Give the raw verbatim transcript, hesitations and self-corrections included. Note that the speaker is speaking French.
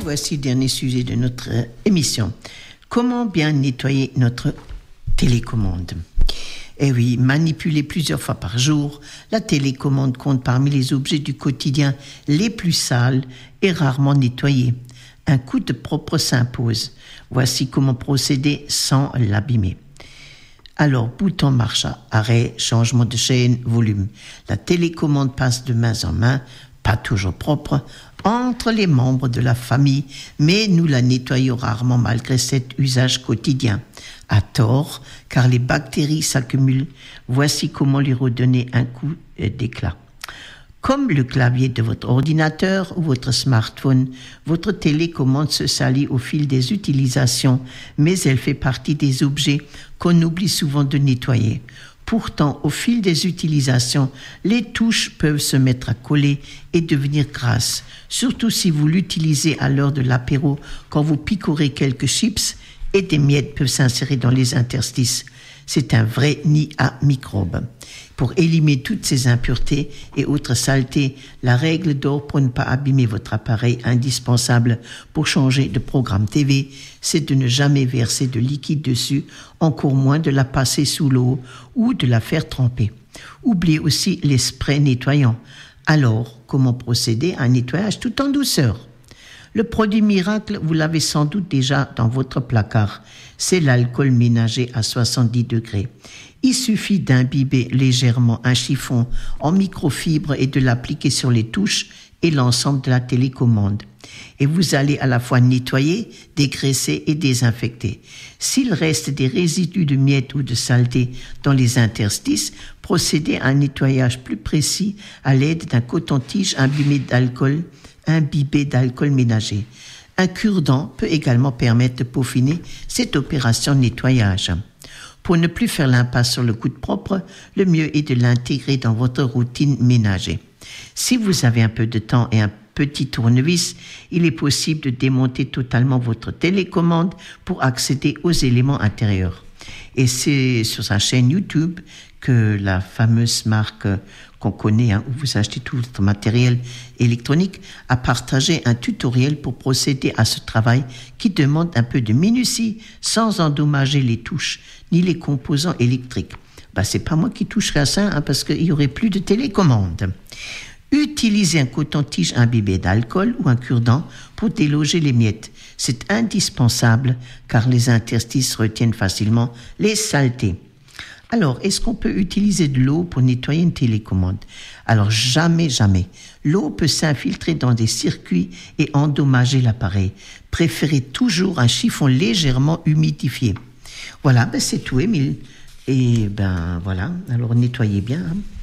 voici le dernier sujet de notre émission. Comment bien nettoyer notre télécommande ? Eh oui, manipulée plusieurs fois par jour, la télécommande compte parmi les objets du quotidien les plus sales et rarement nettoyés. Un coup de propre s'impose. Voici comment procéder sans l'abîmer. Alors, bouton marche, arrêt, changement de chaîne, volume. La télécommande passe de main en main, pas toujours propre, entre les membres de la famille, mais nous la nettoyons rarement malgré cet usage quotidien. À tort, car les bactéries s'accumulent. Voici comment lui redonner un coup d'éclat. Comme le clavier de votre ordinateur ou votre smartphone, votre télécommande se salit au fil des utilisations, mais elle fait partie des objets qu'on oublie souvent de nettoyer. Pourtant, au fil des utilisations, les touches peuvent se mettre à coller et devenir grasses, surtout si vous l'utilisez à l'heure de l'apéro quand vous picorez quelques chips et des miettes peuvent s'insérer dans les interstices. C'est un vrai nid à microbes. Pour éliminer toutes ces impuretés et autres saletés, la règle d'or pour ne pas abîmer votre appareil indispensable pour changer de programme T V, c'est de ne jamais verser de liquide dessus, encore moins de la passer sous l'eau ou de la faire tremper. Oubliez aussi les sprays nettoyants. Alors, comment procéder à un nettoyage tout en douceur ? Le produit miracle, vous l'avez sans doute déjà dans votre placard. C'est l'alcool ménager à soixante-dix degrés. Il suffit d'imbiber légèrement un chiffon en microfibre et de l'appliquer sur les touches et l'ensemble de la télécommande. Et vous allez à la fois nettoyer, dégraisser et désinfecter. S'il reste des résidus de miettes ou de saleté dans les interstices, procédez à un nettoyage plus précis à l'aide d'un coton-tige imbibé d'alcool, imbibé d'alcool ménager. Un cure-dent peut également permettre de peaufiner cette opération de nettoyage. Pour ne plus faire l'impasse sur le coup de propre, le mieux est de l'intégrer dans votre routine ménager. Si vous avez un peu de temps et un petit tournevis, il est possible de démonter totalement votre télécommande pour accéder aux éléments intérieurs. Et c'est sur sa chaîne YouTube que la fameuse marque qu'on connaît, hein, où vous achetez tout votre matériel électronique, a partagé un tutoriel pour procéder à ce travail qui demande un peu de minutie sans endommager les touches ni les composants électriques. Bah, c'est pas moi qui toucherai à ça, hein, parce qu'il y aurait plus de télécommande. Utilisez un coton-tige imbibé d'alcool ou un cure-dent pour déloger les miettes. C'est indispensable car les interstices retiennent facilement les saletés. Alors, est-ce qu'on peut utiliser de l'eau pour nettoyer une télécommande ? Alors, jamais, jamais. L'eau peut s'infiltrer dans des circuits et endommager l'appareil. Préférez toujours un chiffon légèrement humidifié. Voilà, ben c'est tout, Émile. Et ben voilà, alors nettoyez bien, hein.